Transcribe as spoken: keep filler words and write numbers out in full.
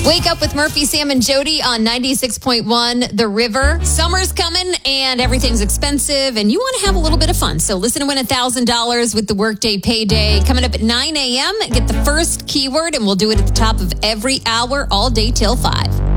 Wake up with Murphy, Sam, and Jody on ninety-six point one The River. Summer's coming and everything's expensive and you want to have a little bit of fun. So listen to win one thousand dollars with the Workday Payday. Coming up at nine a.m., get the first keyword and we'll do it at the top of every hour all day till five.